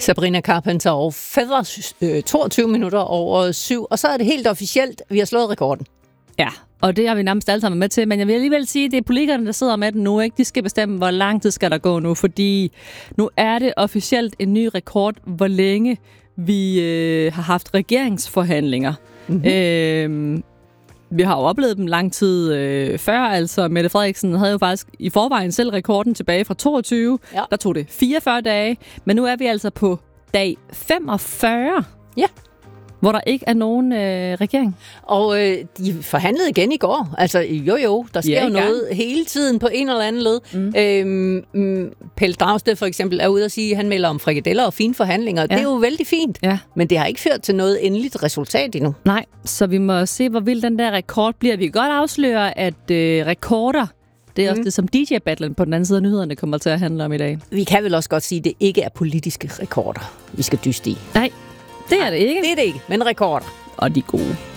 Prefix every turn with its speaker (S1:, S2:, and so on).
S1: Sabrina Carpenter og Feather, 22 minutter over 7. Og så er det helt officielt, vi har slået rekorden.
S2: Ja, og det har vi nærmest alle sammen med til. Men jeg vil alligevel sige, at det er politikerne, der sidder med den nu. Ikke? De skal bestemme, hvor lang tid skal der gå nu. Fordi nu er det officielt en ny rekord, hvor længe vi har haft regeringsforhandlinger. Mm-hmm. Vi har jo oplevet dem lang tid før, altså Mette Frederiksen havde jo faktisk i forvejen selv rekorden tilbage fra 22. Ja. Der tog det 44 dage, men nu er vi altså på dag 45. Ja. Hvor der ikke er nogen regering.
S1: Og de forhandlede igen i går. Altså der sker jo noget hele tiden på en eller anden led. Pelle Dragsted for eksempel er ude at sige, at han melder om frikadeller og fine forhandlinger. Ja. Det er jo vældig fint. Ja. Men det har ikke ført til noget endeligt resultat endnu.
S2: Nej, så vi må se, hvor vild den der rekord bliver. Vi kan godt afsløre, at rekorder, det er også det, som DJ-battlen på den anden side af nyhederne kommer til at handle om i dag.
S1: Vi kan vel også godt sige, at det ikke er politiske rekorder, vi skal dyste i.
S2: Nej. Det er det ikke.
S1: Det er det ikke, men rekorder.
S2: Og de gode.